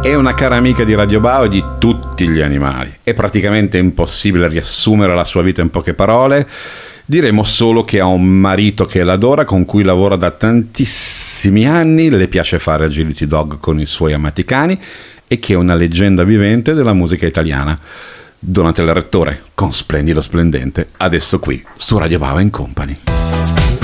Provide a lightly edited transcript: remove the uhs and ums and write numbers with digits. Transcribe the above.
è una cara amica di Radio Bao e di tutti gli animali. È praticamente impossibile riassumere la sua vita in poche parole. Diremo solo che ha un marito che l'adora, con cui lavora da tantissimi anni, le piace fare agility dog con i suoi amati cani e che è una leggenda vivente della musica italiana. Donatella Rettore, con Splendido Splendente, adesso qui su Radio Bava in Company.